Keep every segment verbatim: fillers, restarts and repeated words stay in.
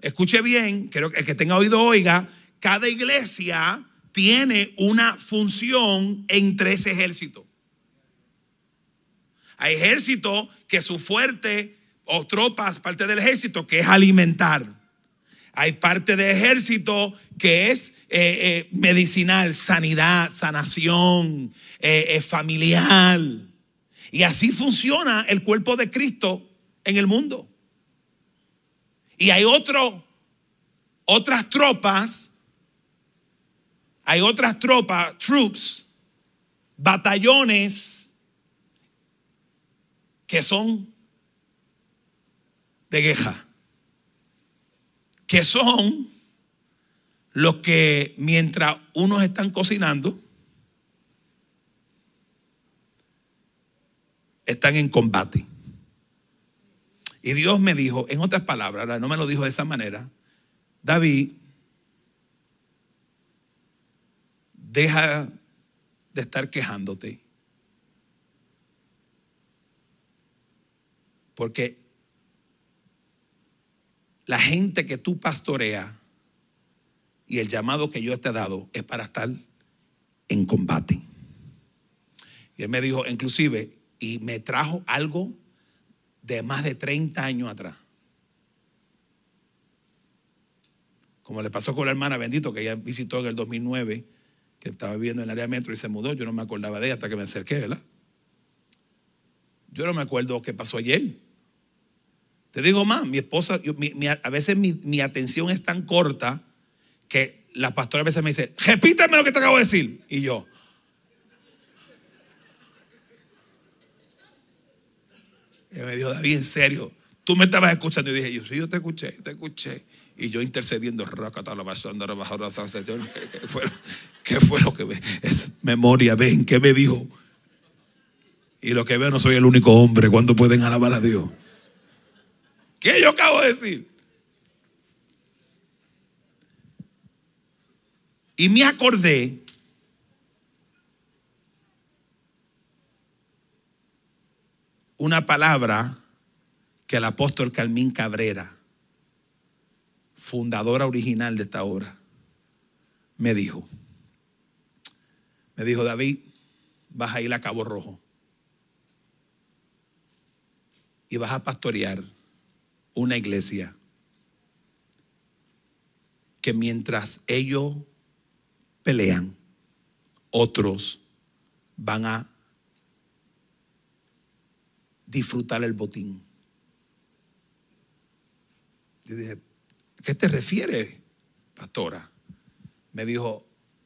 escuche bien, quiero que el que tenga oído oiga, cada iglesia tiene una función entre ese ejército. Hay ejércitos que su fuerte o tropas, parte del ejército, que es alimentar. Hay parte del ejército que es eh, eh, medicinal, sanidad, sanación, eh, eh, familiar. Y así funciona el cuerpo de Cristo en el mundo. Y hay otro, otras tropas, hay otras tropas, troops, batallones que son de guerra, que son los que mientras unos están cocinando, están en combate. Y Dios me dijo, en otras palabras, no me lo dijo de esa manera: David, deja de estar quejándote, porque la gente que tú pastoreas y el llamado que yo te he dado es para estar en combate. Y él me dijo, inclusive, y me trajo algo de más de treinta años atrás. Como le pasó con la hermana Bendito, que ella visitó en el dos mil nueve, que estaba viviendo en el área metro y se mudó. Yo no me acordaba de ella hasta que me acerqué, ¿verdad? Yo no me acuerdo qué pasó ayer. Te digo más, mi esposa, yo, mi, mi, a veces mi, mi atención es tan corta que la pastora a veces me dice, repítame lo que te acabo de decir. Y yo, y me dijo, David, en serio, tú me estabas escuchando. Y dije, yo sí, yo te escuché, te escuché. Y yo intercediendo, ¿qué fue, qué fue lo que me, es memoria? Ven, ¿qué me dijo? Y lo que veo, no soy el único hombre. ¿Cuándo pueden alabar a Dios? ¿Qué yo acabo de decir? Y me acordé una palabra que el apóstol Carmín Cabrera, fundadora original de esta obra, me dijo. Me dijo, David, vas a ir a Cabo Rojo y vas a pastorear una iglesia que mientras ellos pelean, otros van a disfrutar el botín. Yo dije, ¿a qué te refieres, pastora? Me dijo,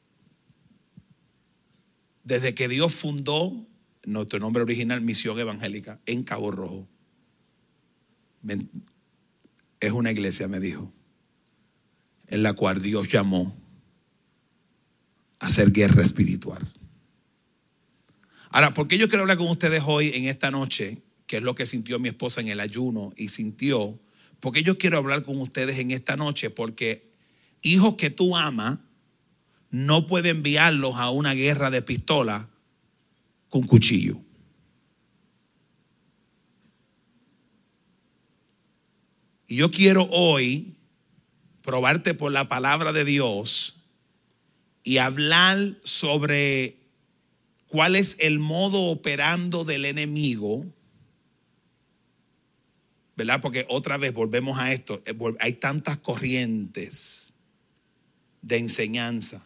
desde que Dios fundó nuestro nombre original, Misión Evangélica, en Cabo Rojo, es una iglesia, me dijo, en la cual Dios llamó a hacer guerra espiritual. Ahora, ¿por qué yo quiero hablar con ustedes hoy en esta noche? Que es lo que sintió mi esposa en el ayuno y sintió. ¿Por qué yo quiero hablar con ustedes en esta noche? Porque hijos que tú amas no puedes enviarlos a una guerra de pistola con cuchillo. Y yo quiero hoy probarte por la palabra de Dios y hablar sobre cuál es el modo operando del enemigo, ¿verdad? Porque otra vez volvemos a esto, hay tantas corrientes de enseñanza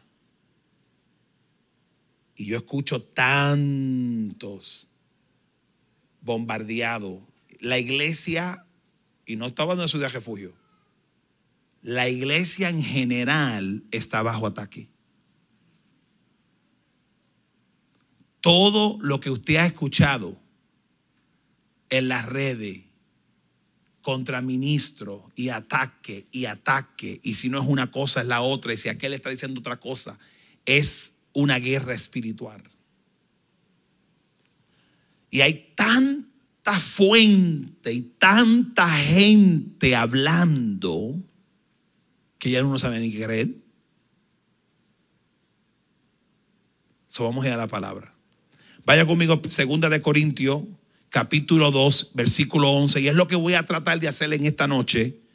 y yo escucho tantos bombardeados. La iglesia, y no está hablando de Ciudad Refugio, la iglesia en general está bajo ataque. Todo lo que usted ha escuchado en las redes contra ministros y ataque y ataque, y si no es una cosa es la otra, y si aquel está diciendo otra cosa, es una guerra espiritual. Y hay tanta fuente y tanta gente hablando que ya uno no sabe ni qué creer. So, vamos a ir a la palabra. Vaya conmigo, segunda de Corintios, capítulo dos, versículo once, y es lo que voy a tratar de hacer en esta noche.